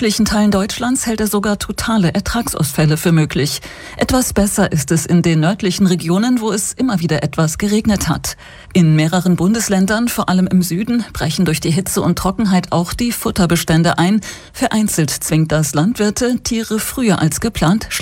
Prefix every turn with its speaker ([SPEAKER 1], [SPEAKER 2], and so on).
[SPEAKER 1] südlichen Teilen Deutschlands hält er sogar totale Ertragsausfälle für möglich. Etwas besser ist es in den nördlichen Regionen, wo es immer wieder etwas geregnet hat. In mehreren Bundesländern, vor allem im Süden, brechen durch die Hitze und Trockenheit auch die Futterbestände ein. Vereinzelt zwingt das Landwirte, Tiere früher als geplant